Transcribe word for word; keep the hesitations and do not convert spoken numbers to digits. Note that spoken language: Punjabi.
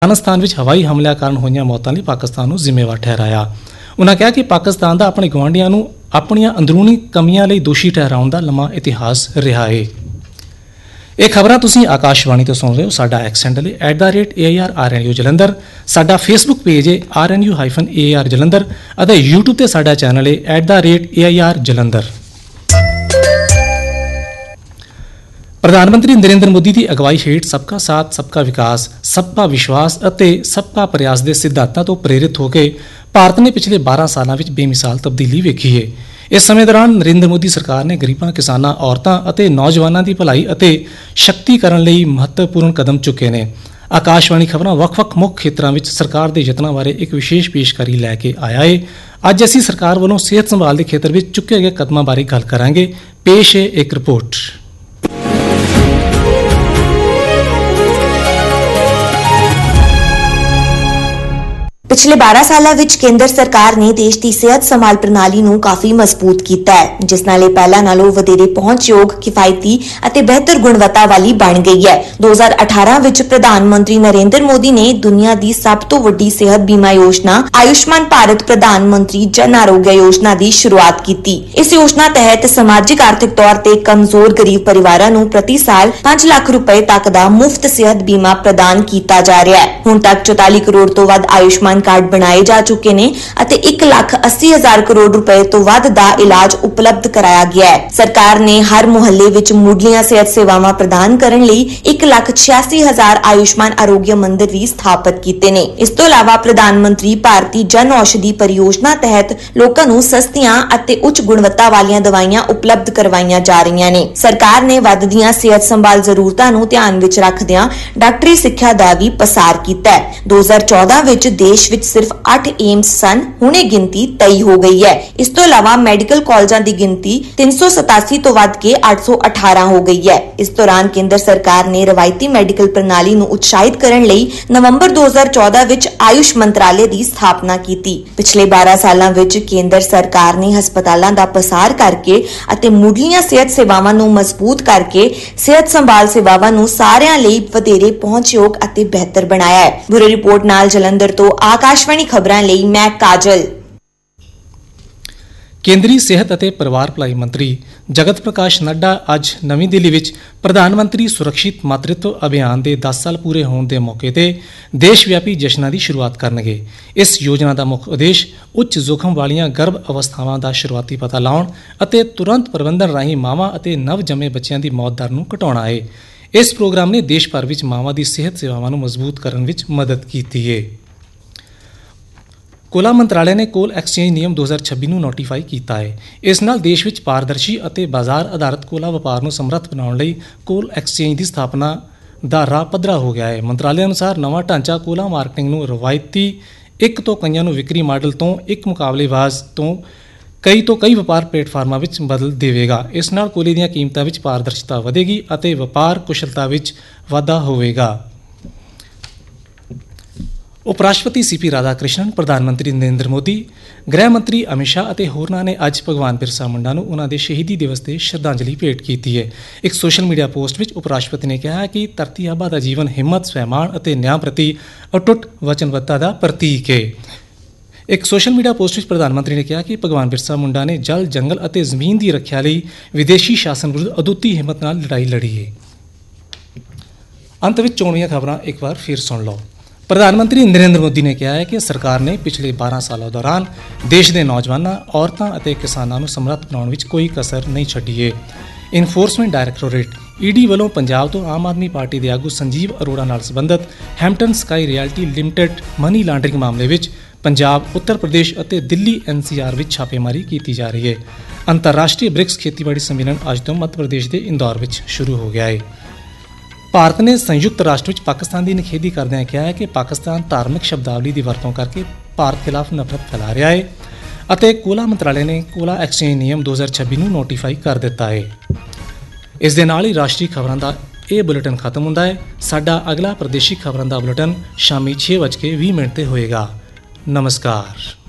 ਅਫਗਾਨਿਸਤਾਨ ਵਿੱਚ ਹਵਾਈ ਹਮਲਿਆਂ ਕਾਰਨ ਹੋਈਆਂ ਮੌਤਾਂ ਲਈ ਪਾਕਿਸਤਾਨ ਨੂੰ ਜ਼ਿੰਮੇਵਾਰ ਠਹਿਰਾਇਆ। ਉਨ੍ਹਾਂ ਕਿਹਾ ਕਿ ਪਾਕਿਸਤਾਨ ਦਾ ਆਪਣੇ ਗੁਆਂਢੀਆਂ ਨੂੰ ਆਪਣੀਆਂ ਅੰਦਰੂਨੀ ਕਮੀਆਂ ਲਈ ਦੋਸ਼ੀ ਠਹਿਰਾਉਣ ਦਾ ਲੰਮਾ ਇਤਿਹਾਸ ਰਿਹਾ ਹੈ। ਇਹ ਖਬਰਾਂ ਤੁਸੀਂ ਆਕਾਸ਼ਵਾਣੀ ਤੋਂ ਸੁਣ ਰਹੇ ਹੋ। ਸਾਡਾ ਐਕਸ ਹੈਂਡਲ ਹੈ at the rate A I R R N U Jalandhar. ਸਾਡਾ ਫੇਸਬੁੱਕ ਪੇਜ ਹੈ R N U hyphen A R Jalandhar ਅਤੇ ਯੂਟਿਊਬ ਤੇ ਸਾਡਾ ਚੈਨਲ ਹੈ at the rate A I R Jalandhar. ਪ੍ਰਧਾਨ ਮੰਤਰੀ ਨਰਿੰਦਰ ਮੋਦੀ ਦੀ ਅਗਵਾਈ ਹੇਠ ਸਬਕਾ ਸਾਥ ਸਬਕਾ ਵਿਕਾਸ ਸਬਕਾ ਵਿਸ਼ਵਾਸ ਅਤੇ ਸਬਕਾ ਪ੍ਰਯਾਸ ਦੇ ਸਿਧਾਂਤਾਂ ਤੋਂ ਪ੍ਰੇਰਿਤ ਹੋ ਕੇ ਭਾਰਤ ਨੇ ਪਿਛਲੇ ਬਾਰਾਂ ਸਾਲਾਂ ਵਿੱਚ ਬੇਮਿਸਾਲ ਤਬਦੀਲੀ ਵੇਖੀ ਹੈ। ਇਸ ਸਮੇਂ ਦੌਰਾਨ ਨਰਿੰਦਰ ਮੋਦੀ ਸਰਕਾਰ ਨੇ ਗਰੀਬਾਂ, ਕਿਸਾਨਾਂ, ਔਰਤਾਂ ਅਤੇ ਨੌਜਵਾਨਾਂ ਦੀ ਭਲਾਈ ਅਤੇ ਸ਼ਕਤੀਕਰਨ ਲਈ ਮਹੱਤਵਪੂਰਨ ਕਦਮ ਚੁੱਕੇ ਨੇ। ਆਕਾਸ਼ਵਾਣੀ ਖਬਰਾਂ ਵੱਖ-ਵੱਖ ਮੁੱਖ ਖੇਤਰਾਂ ਵਿੱਚ ਸਰਕਾਰ ਦੇ ਯਤਨਾਂ ਬਾਰੇ ਇੱਕ ਵਿਸ਼ੇਸ਼ ਪੇਸ਼ਕਾਰੀ ਲੈ ਕੇ ਆਇਆ ਹੈ। ਅੱਜ ਅਸੀਂ ਸਰਕਾਰ ਵੱਲੋਂ ਸਿਹਤ ਸੰਭਾਲ ਦੇ ਖੇਤਰ ਵਿੱਚ ਚੁੱਕੇ ਗਏ ਕਦਮਾਂ ਬਾਰੇ ਗੱਲ ਕਰਾਂਗੇ। ਪੇਸ਼ ਹੈ ਇੱਕ ਰਿਪੋਰਟ। ਪਿਛਲੇ ਬਾਰਾਂ ਸਾਲਾਂ ਵਿੱਚ ਕੇਂਦਰ ਸਰਕਾਰ ਨੇ ਦੇਸ਼ ਦੀ ਸਿਹਤ ਸੰਭਾਲ ਪ੍ਰਣਾਲੀ ਨੂੰ ਕਾਫੀ ਮਜ਼ਬੂਤ ਕੀਤਾ ਹੈ, ਜਿਸ ਨਾਲ ਇਹ ਪਹਿਲਾਂ ਨਾਲੋਂ ਵਧੇਰੇ ਪਹੁੰਚਯੋਗ, ਕਿਫਾਇਤੀ ਅਤੇ ਬਿਹਤਰ ਗੁਣਵੱਤਾ ਵਾਲੀ ਬਣ ਗਈ ਹੈ। ਦੋ ਹਜ਼ਾਰ ਅਠਾਰਾਂ ਵਿੱਚ ਪ੍ਰਧਾਨ ਮੰਤਰੀ ਨਰਿੰਦਰ ਮੋਦੀ ਨੇ ਦੁਨੀਆ ਦੀ ਸਭ ਤੋਂ ਵੱਡੀ ਸਿਹਤ ਬੀਮਾ ਯੋਜਨਾ ਆਯੁਸ਼ਮਾਨ ਭਾਰਤ ਪ੍ਰਧਾਨ ਮੰਤਰੀ ਜਨ ਆਰੋਗਯ ਯੋਜਨਾ ਦੀ ਸ਼ੁਰੂਆਤ ਕੀਤੀ। ਇਸ ਯੋਜਨਾ ਤਹਿਤ ਸਮਾਜਿਕ ਆਰਥਿਕ ਤੌਰ ਤੇ ਕਮਜ਼ੋਰ ਗਰੀਬ ਪਰਿਵਾਰਾਂ ਨੂੰ ਪ੍ਰਤੀ ਸਾਲ ਪੰਜ ਲੱਖ ਰੁਪਏ ਤੱਕ ਦਾ ਮੁਫਤ ਸਿਹਤ ਬੀਮਾ ਪ੍ਰਦਾਨ ਕੀਤਾ ਜਾ ਰਿਹਾ ਹੈ। ਹੁਣ ਤੱਕ ਚੌਤਾਲੀ ਕਰੋੜ ਤੋਂ ਵੱਧ ਆਯੁਸ਼ਮਾਨ ਕਾਰਡ ਬਣਾਏ ਜਾ ਚੁੱਕੇ ਨੇ ਅਤੇ ਇੱਕ ਲੱਖ ਅੱਸੀ ਹਜ਼ਾਰ ਕਰੋੜ ਰੁਪਏ ਤੋਂ ਵੱਧ ਦਾ ਇਲਾਜ ਉਪਲਬਧ ਕਰਾਇਆ ਗਿਆ ਹੈ। ਸਰਕਾਰ ਨੇ ਹਰ ਮੁਹੱਲੇ ਵਿੱਚ ਮੁੱਢਲੀਆਂ ਸਿਹਤ ਸੇਵਾਵਾਂ ਪ੍ਰਦਾਨ ਕਰਨ ਲਈ ਇੱਕ ਲੱਖ ਛਿਆਸੀ ਹਜ਼ਾਰ ਆਯੁਸ਼ਮਾਨ ਆਰੋਗਯ ਮੰਦਿਰ ਵੀ ਸਥਾਪਿਤ ਕੀਤੇ ਨੇ। ਇਸ ਤੋਂ ਇਲਾਵਾ ਪ੍ਰਧਾਨ ਮੰਤਰੀ ਭਾਰਤੀ ਜਨ ਔਸ਼ਧੀ ਪਰਿਯੋਜਨਾ ਤਹਿਤ ਲੋਕਾਂ ਨੂੰ ਸਸਤੀਆਂ ਅਤੇ ਉੱਚ ਗੁਣਵੱਤਾ ਵਾਲੀਆਂ ਦਵਾਈਆਂ ਉਪਲਬਧ ਕਰਵਾਈਆਂ ਜਾ ਰਹੀਆਂ ਨੇ। ਸਰਕਾਰ ਨੇ ਵੱਧਦੀਆਂ ਸਿਹਤ ਸੰਭਾਲ ਜ਼ਰੂਰਤਾਂ ਨੂੰ ਧਿਆਨ ਵਿੱਚ ਰੱਖਦਿਆਂ ਡਾਕਟਰੀ ਸਿੱਖਿਆ ਦਾ ਵੀ ਪਸਾਰ ਕੀਤਾ ਹੈ। ਦੋ ਹਜ਼ਾਰ ਚੌਦਾਂ ਵਿੱਚ ਦੇਸ਼ ਵਿੱਚ ਸਿਰਫ ਅੱਠ ਏਮਸ ਸਨ, ਹੁਣੇ ਗਿਣਤੀ ਤੇਈ ਹੋ ਗਈ ਹੈ। ਇਸ ਤੋਂ ਇਲਾਵਾ ਮੈਡੀਕਲ ਕਾਲਜਾਂ ਦੀ ਗਿਣਤੀ ਤਿੰਨ ਸੌ ਸਤਾਸੀ ਤੋਂ ਵੱਧ ਕੇ ਅੱਠ ਸੌ ਅਠਾਰਾਂ ਹੋ ਗਈ ਹੈ। ਇਸ ਦੌਰਾਨ ਕੇਂਦਰ ਸਰਕਾਰ ਨੇ ਰਵਾਇਤੀ ਮੈਡੀਕਲ ਪ੍ਰਣਾਲੀ ਨੂੰ ਉਤਸ਼ਾਹਿਤ ਕਰਨ ਲਈ ਨਵੰਬਰ ਦੋ ਹਜ਼ਾਰ ਚੌਦਾਂ ਵਿੱਚ ਆਯੁਸ਼ ਮੰਤਰਾਲੇ ਦੀ ਸਥਾਪਨਾ ਕੀਤੀ। ਪਿਛਲੇ ਬਾਰਾਂ ਸਾਲਾਂ ਵਿੱਚ ਕੇਂਦਰ ਸਰਕਾਰ ਨੇ ਹਸਪਤਾਲਾਂ ਦਾ ਪਸਾਰ ਕਰਕੇ ਅਤੇ ਮੁੱਢਲੀਆਂ ਸਿਹਤ ਸੇਵਾਵਾਂ ਨੂੰ ਮਜ਼ਬੂਤ ਕਰਕੇ ਸਿਹਤ ਸੰਭਾਲ ਸੇਵਾਵਾਂ ਨੂੰ ਸਾਰਿਆਂ ਲਈ ਵਧੇਰੇ ਪਹੁੰਚਯੋਗ ਅਤੇ ਬਿਹਤਰ ਬਣਾਇਆ ਹੈ। ਬਿਊਰੋ ਰਿਪੋਰਟ ਨਾਲ ਜਲੰਧਰ ਤੋਂ ਆਕਾਸ਼ਵਾਣੀ ਖਬਰਾਂ ਲਈ ਮੈਂ ਕਾਜਲ। ਕੇਂਦਰੀ ਸਿਹਤ ਅਤੇ ਪਰਿਵਾਰ ਭਲਾਈ ਮੰਤਰੀ ਜਗਤ ਪ੍ਰਕਾਸ਼ ਨੱਡਾ ਅੱਜ ਨਵੀਂ ਦਿੱਲੀ ਵਿੱਚ ਪ੍ਰਧਾਨ ਮੰਤਰੀ ਸੁਰੱਖਿਅਤ ਮਾਤ੍ਰਿਤਵ ਅਭਿਆਨ ਦੇ ਦਸ ਸਾਲ ਪੂਰੇ ਹੋਣ ਦੇ ਮੌਕੇ ਤੇ ਦੇਸ਼ ਵਿਆਪੀ ਜਸ਼ਨਾਂ ਦੀ ਸ਼ੁਰੂਆਤ ਕਰਨਗੇ। ਇਸ ਯੋਜਨਾ ਦਾ ਮੁੱਖ ਉਦੇਸ਼ ਉੱਚ ਜੋਖਮ ਵਾਲੀਆਂ ਗਰਭ ਅਵਸਥਾਵਾਂ ਦਾ ਸ਼ੁਰੂਆਤੀ ਪਤਾ ਲਾਉਣ ਅਤੇ ਤੁਰੰਤ ਪ੍ਰਬੰਧਨ ਰਾਹੀਂ ਮਾਵਾਂ ਅਤੇ ਨਵ ਜੰਮੇ ਬੱਚਿਆਂ ਦੀ ਮੌਤ ਦਰ ਨੂੰ ਘਟਾਉਣਾ ਹੈ। ਇਸ ਪ੍ਰੋਗਰਾਮ ਨੇ ਦੇਸ਼ ਭਰ ਵਿੱਚ ਮਾਵਾਂ ਦੀ ਸਿਹਤ ਸੇਵਾਵਾਂ ਨੂੰ ਮਜ਼ਬੂਤ ਕਰਨ ਵਿੱਚ ਮਦਦ ਕੀਤੀ ਹੈ। ਕੋਲਾ ਮੰਤਰਾਲੇ ਨੇ ਕੋਲ ਐਕਸਚੇਂਜ ਨਿਯਮ ਦੋ ਹਜ਼ਾਰ ਛੱਬੀ ਨੂੰ ਨੋਟੀਫਾਈ ਕੀਤਾ ਹੈ। ਇਸ ਨਾਲ ਦੇਸ਼ ਵਿੱਚ ਪਾਰਦਰਸ਼ੀ ਅਤੇ ਬਾਜ਼ਾਰ ਆਧਾਰਿਤ ਕੋਲਾ ਵਪਾਰ ਨੂੰ ਸਮਰੱਥ ਬਣਾਉਣ ਲਈ ਕੋਲ ਐਕਸਚੇਂਜ ਦੀ ਸਥਾਪਨਾ ਦਾ ਰਾਹ ਪੱਧਰਾ ਹੋ ਗਿਆ ਹੈ। ਮੰਤਰਾਲੇ ਅਨੁਸਾਰ ਨਵਾਂ ਢਾਂਚਾ ਕੋਲਾ ਮਾਰਕੀਟਿੰਗ ਨੂੰ ਰਵਾਇਤੀ ਇੱਕ ਤੋਂ ਕਈਆਂ ਨੂੰ ਵਿਕਰੀ ਮਾਡਲ ਤੋਂ ਇੱਕ ਮੁਕਾਬਲੇਬਾਜ਼ ਤੋਂ ਕਈ ਤੋਂ ਕਈ ਵਪਾਰ ਪਲੇਟਫਾਰਮਾਂ ਵਿੱਚ ਬਦਲ ਦੇਵੇਗਾ। ਇਸ ਨਾਲ ਕੋਲੇ ਦੀਆਂ ਕੀਮਤਾਂ ਵਿੱਚ ਪਾਰਦਰਸ਼ਤਾ ਵਧੇਗੀ ਅਤੇ ਵਪਾਰ ਕੁਸ਼ਲਤਾ ਵਿੱਚ ਵਾਧਾ ਹੋਵੇਗਾ। ਉਪ ਰਾਸ਼ਟਰਪਤੀ ਸੀ ਪੀ ਰਾਧਾ ਕ੍ਰਿਸ਼ਨਨ, ਪ੍ਰਧਾਨ ਮੰਤਰੀ ਨਰਿੰਦਰ ਮੋਦੀ, ਗ੍ਰਹਿ ਮੰਤਰੀ ਅਮਿਤ ਸ਼ਾਹ ਅਤੇ ਹੋਰਨਾਂ ਨੇ ਅੱਜ ਭਗਵਾਨ ਬਿਰਸਾ ਮੁੰਡਾ ਨੂੰ ਉਹਨਾਂ ਦੇ ਸ਼ਹੀਦੀ ਦਿਵਸ ਤੇ ਸ਼ਰਧਾਂਜਲੀ ਭੇਟ ਕੀਤੀ ਹੈ। ਇੱਕ ਸੋਸ਼ਲ ਮੀਡੀਆ ਪੋਸਟ ਵਿੱਚ ਉਪ ਰਾਸ਼ਟਰਪਤੀ ਨੇ ਕਿਹਾ ਕਿ ਧਰਤੀ ਆਬਾ ਦਾ ਜੀਵਨ ਹਿੰਮਤ, ਸਵੈਮਾਣ ਅਤੇ ਨਿਆਂ ਪ੍ਰਤੀ ਅਟੁੱਟ ਵਚਨਬੱਧਤਾ ਦਾ ਪ੍ਰਤੀਕ ਹੈ। ਇੱਕ ਸੋਸ਼ਲ ਮੀਡੀਆ ਪੋਸਟ ਵਿੱਚ ਪ੍ਰਧਾਨ ਮੰਤਰੀ ਨੇ ਕਿਹਾ ਕਿ ਭਗਵਾਨ ਬਿਰਸਾ ਮੁੰਡਾ ਨੇ ਜਲ, ਜੰਗਲ ਅਤੇ ਜ਼ਮੀਨ ਦੀ ਰੱਖਿਆ ਲਈ ਵਿਦੇਸ਼ੀ ਸ਼ਾਸਨ ਵਿਰੁੱਧ ਅਦੁੱਤੀ ਹਿੰਮਤ ਨਾਲ ਲੜਾਈ ਲੜੀ ਹੈ। ਅੰਤ ਵਿੱਚ ਚੋਣਵੀਆਂ ਖਬਰਾਂ ਇੱਕ ਵਾਰ ਫਿਰ ਸੁਣ ਲਓ। ਪ੍ਰਧਾਨ ਮੰਤਰੀ ਨਰਿੰਦਰ ਮੋਦੀ ਨੇ ਕਿਹਾ ਹੈ ਕਿ ਸਰਕਾਰ ਨੇ ਪਿਛਲੇ ਬਾਰਾਂ ਸਾਲਾਂ ਦੌਰਾਨ ਦੇਸ਼ ਦੇ ਨੌਜਵਾਨਾਂ, ਔਰਤਾਂ ਅਤੇ ਕਿਸਾਨਾਂ ਨੂੰ ਸਮਰੱਥ ਬਣਾਉਣ ਵਿੱਚ ਕੋਈ ਕਸਰ ਨਹੀਂ ਛੱਡੀ ਹੈ। ਇਨਫੋਰਸਮੈਂਟ ਡਾਇਰੈਕਟੋਰੇਟ ਈ ਡੀ ਵੱਲੋਂ ਪੰਜਾਬ ਤੋਂ ਆਮ ਆਦਮੀ ਪਾਰਟੀ ਦੇ ਆਗੂ ਸੰਜੀਵ ਅਰੋੜਾ ਨਾਲ ਸੰਬੰਧਿਤ ਹੈਂਪਟਨ sky reality limited money laundering ਮਾਮਲੇ ਵਿੱਚ ਪੰਜਾਬ, ਉੱਤਰ ਪ੍ਰਦੇਸ਼ ਅਤੇ ਦਿੱਲੀ ਐਨ ਸੀ ਆਰ ਵਿੱਚ ਛਾਪੇਮਾਰੀ ਕੀਤੀ ਜਾ ਰਹੀ ਹੈ। ਅੰਤਰਰਾਸ਼ਟਰੀ ਬ੍ਰਿਕਸ ਖੇਤੀਬਾੜੀ ਸੰਮੇਲਨ ਅੱਜ ਤੋਂ ਮੱਧ ਪ੍ਰਦੇਸ਼ ਦੇ ਇੰਦੌਰ ਵਿੱਚ ਸ਼ੁਰੂ ਹੋ ਗਿਆ ਹੈ। ਭਾਰਤ ਨੇ ਸੰਯੁਕਤ ਰਾਸ਼ਟਰ ਵਿੱਚ ਪਾਕਿਸਤਾਨ ਦੀ ਨਿਖੇਧੀ ਕਰਦਿਆਂ ਕਿਹਾ ਹੈ ਕਿ ਪਾਕਿਸਤਾਨ ਧਾਰਮਿਕ ਸ਼ਬਦਾਵਲੀ ਦੀ ਵਰਤੋਂ ਕਰਕੇ ਭਾਰਤ ਖਿਲਾਫ ਨਫ਼ਰਤ ਫੈਲਾ ਰਿਹਾ ਹੈ ਅਤੇ ਕੋਲਾ ਮੰਤਰਾਲੇ ਨੇ ਕੋਲਾ ਐਕਸਚੇਂਜ ਨਿਯਮ ਦੋ ਹਜ਼ਾਰ ਛੱਬੀ ਨੂੰ ਨੋਟੀਫਾਈ ਕਰ ਦਿੱਤਾ ਹੈ। ਇਸ ਦੇ ਨਾਲ ਹੀ ਰਾਸ਼ਟਰੀ ਖਬਰਾਂ ਦਾ ਇਹ ਬੁਲੇਟਿਨ ਖਤਮ ਹੁੰਦਾ ਹੈ। ਸਾਡਾ ਅਗਲਾ ਪ੍ਰਦੇਸ਼ੀ ਖਬਰਾਂ ਦਾ ਬੁਲੇਟਿਨ ਸ਼ਾਮੀ ਛੇ ਵੱਜ ਕੇ ਵੀਹ ਮਿੰਟ ਤੇ ਹੋਏਗਾ। ਨਮਸਕਾਰ।